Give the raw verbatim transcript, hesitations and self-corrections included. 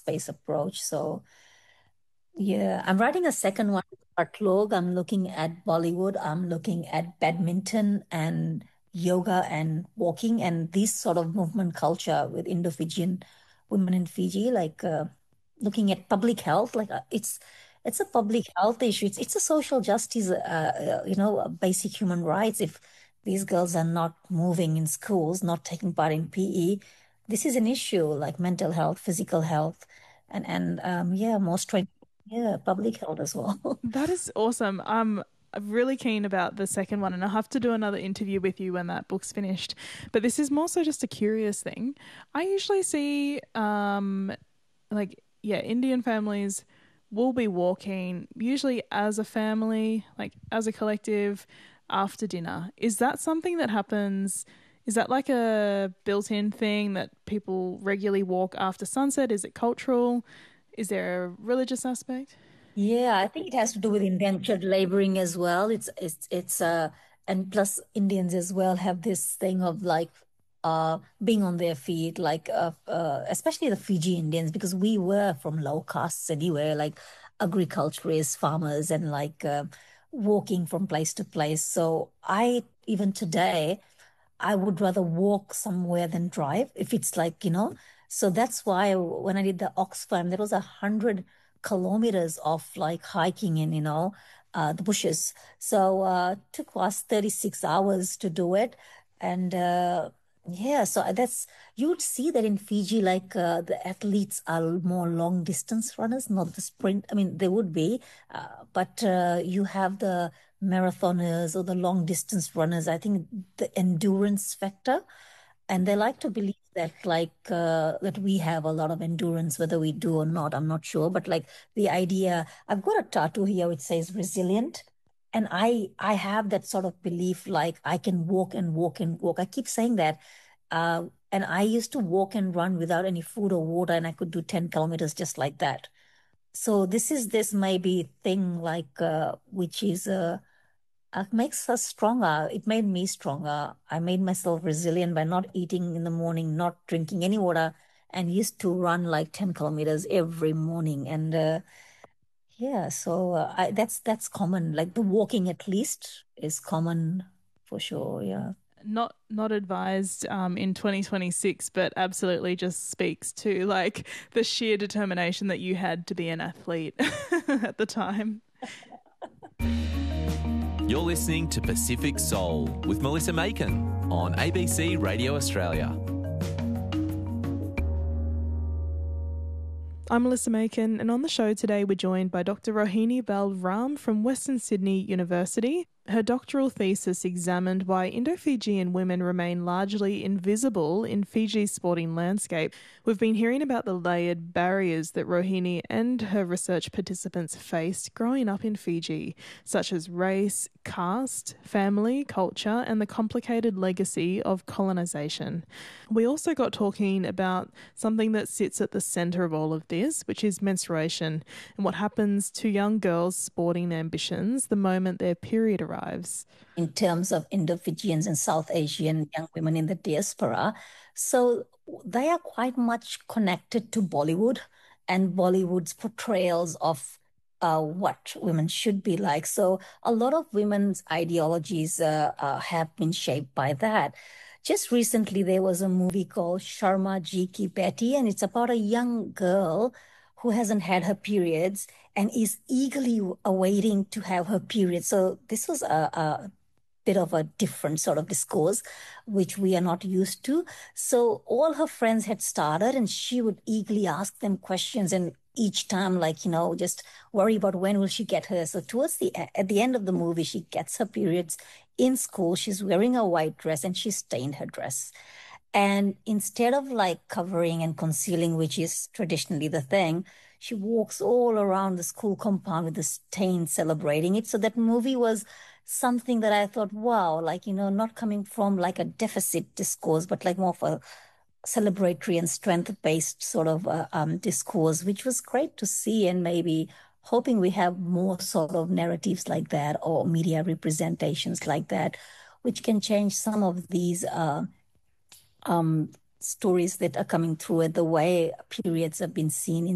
space approach. So yeah, I'm writing a second one, Artlog. I'm looking at Bollywood. I'm looking at badminton and yoga and walking and this sort of movement culture with Indo-Fijian women in Fiji, like uh, looking at public health. Like uh, it's it's a public health issue. It's it's a social justice, uh, uh, you know, uh, basic human rights. If these girls are not moving in schools, not taking part in P E, this is an issue like mental health, physical health, and and um, yeah, more strength. Yeah, public health as well. That is awesome. I'm really keen about the second one, and I'll have to do another interview with you when that book's finished. But this is more so just a curious thing. I usually see, um, like, yeah, Indian families will be walking, usually as a family, like as a collective, after dinner. Is that something that happens? Is that like a built in thing that people regularly walk after sunset? Is it cultural? Is there a religious aspect? Yeah, I think it has to do with indentured laboring as well. It's it's it's uh and plus Indians as well have this thing of like uh being on their feet, like uh, uh especially the Fiji Indians, because we were from low castes anyway, like agriculturists, farmers, and like uh, walking from place to place. So I even today I would rather walk somewhere than drive if it's like, you know. So that's why when I did the Oxfam, there was a hundred kilometers of like hiking in, you know, uh, the bushes. So uh took us thirty-six hours to do it. And uh yeah, so that's you would see that in Fiji, like uh, the athletes are more long distance runners, not the sprint. I mean, they would be, uh, but uh, you have the marathoners or the long distance runners. I think the endurance factor, and they like to believe that like uh, that we have a lot of endurance, whether we do or not. I'm not sure, but like the idea, I've got a tattoo here which says resilient. And I I have that sort of belief, like I can walk and walk and walk. I keep saying that. Uh, and I used to walk and run without any food or water, and I could do ten kilometers just like that. So this is this maybe thing like uh, which is uh, uh, makes us stronger. It made me stronger. I made myself resilient by not eating in the morning, not drinking any water, and used to run like ten kilometers every morning. And uh, yeah, so uh, I, that's that's common. Like the walking at least is common for sure. Yeah. Not not advised um, in twenty twenty-six, but absolutely just speaks to like the sheer determination that you had to be an athlete at the time. You're listening to Pacific Soul with Melissa Macon on A B C Radio Australia. I'm Melissa Macon, and on the show today we're joined by Doctor Rohini Balram from Western Sydney University. Her doctoral thesis examined why Indo-Fijian women remain largely invisible in Fiji's sporting landscape. We've been hearing about the layered barriers that Rohini and her research participants faced growing up in Fiji, such as race, caste, family, culture, and the complicated legacy of colonisation. We also got talking about something that sits at the centre of all of this, which is menstruation, and what happens to young girls' sporting ambitions the moment their period arrives. In terms of Indo-Fijians and South Asian young women in the diaspora. So they are quite much connected to Bollywood and Bollywood's portrayals of uh, what women should be like. So a lot of women's ideologies uh, uh, have been shaped by that. Just recently, there was a movie called Sharma Ji Ki Betty, and it's about a young girl who hasn't had her periods and is eagerly awaiting to have her period. So this was a, a bit of a different sort of discourse, which we are not used to. So all her friends had started, and she would eagerly ask them questions, and each time, like, you know, just worry about when will she get hers. So towards the at the end of the movie, she gets her periods in school. She's wearing a white dress, and she stained her dress. And instead of like covering and concealing, which is traditionally the thing, she walks all around the school compound with the stain, celebrating it. So that movie was something that I thought, wow, like, you know, not coming from like a deficit discourse, but like more of a celebratory and strength-based sort of uh, um, discourse, which was great to see. And maybe hoping we have more sort of narratives like that or media representations like that, which can change some of these uh, um, stories that are coming through and the way periods have been seen in